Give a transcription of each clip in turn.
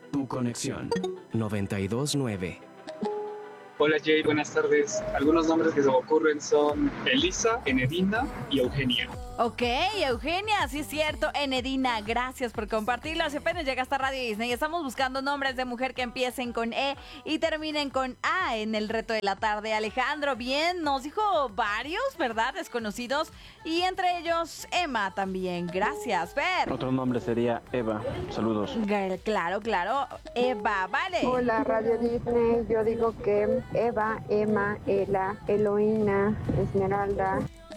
Tu conexión 929. Hola Jay, buenas tardes. Algunos nombres que se me ocurren son Elisa, Enedina y Eugenia. Ok, Eugenia, sí es cierto. Enedina, gracias por compartirlo. Si apenas llega hasta Radio Disney, estamos buscando nombres de mujer que empiecen con E y terminen con A en el reto de la tarde. Alejandro, bien, nos dijo varios, ¿verdad? Desconocidos. Y entre ellos, Emma también. Gracias, Fer. Otro nombre sería Eva. Saludos. Claro, claro. Eva, vale. Hola Radio Disney, yo digo que Eva, Emma, Ela, Eloína, Esmeralda.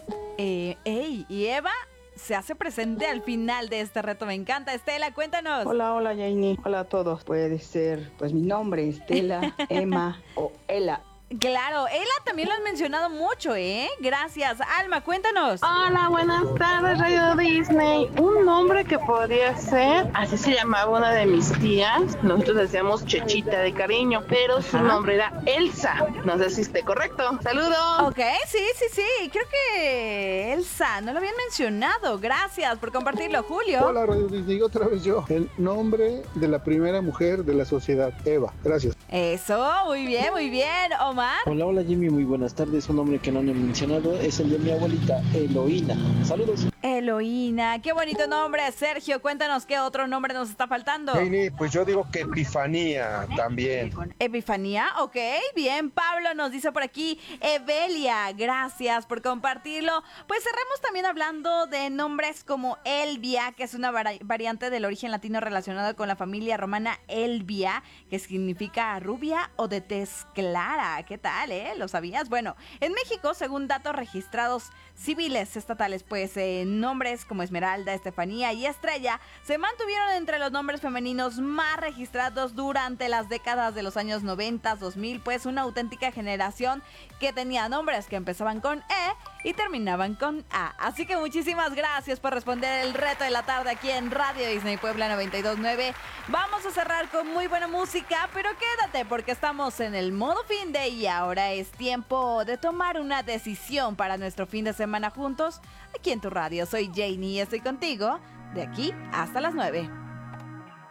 Y Eva se hace presente al final de este reto. Me encanta. Estela, cuéntanos. Hola Janie, hola a todos. Puede ser, pues mi nombre, Estela, Emma o Ela. Claro, Ela también lo has mencionado mucho, ¿eh? Gracias. Alma, cuéntanos. Hola, buenas tardes, Radio Disney. Un nombre que podría ser, así se llamaba una de mis tías. Nosotros decíamos Chechita de cariño, pero su nombre era Elsa. No sé si esté correcto. Saludos. Ok, sí. Creo que Elsa, no lo habían mencionado. Gracias por compartirlo, Julio. Hola Radio Disney, otra vez yo. El nombre de la primera mujer de la sociedad, Eva. Gracias. Eso, muy bien. Omar. Hola Jimmy, muy buenas tardes. Un nombre que no han mencionado es el de mi abuelita, Eloína. Saludos. Eloína, qué bonito nombre. Sergio, cuéntanos qué otro nombre nos está faltando. Janie, pues yo digo que Epifanía también. Epifanía, ok, bien. Pablo nos dice por aquí, Evelia, gracias por compartirlo. Pues cerremos también hablando de nombres como Elvia, que es una variante del origen latino relacionado con la familia romana Elvia, que significa rubia o de tez clara. ¿Qué tal, ¿Lo sabías? Bueno, en México, según datos registrados civiles estatales, pues nombres como Esmeralda, Estefanía y Estrella se mantuvieron entre los nombres femeninos más registrados durante las décadas de los años 90, 2000, pues una auténtica generación que tenía nombres que empezaban con E y terminaban con A. Así que muchísimas gracias por responder el reto de la tarde aquí en Radio Disney Puebla 929. Vamos a cerrar con muy buena música, pero quédate porque estamos en el modo fin de y ahora es tiempo de tomar una decisión para nuestro fin de semana juntos aquí en tu radio. Soy Janie y estoy contigo de aquí hasta las 9.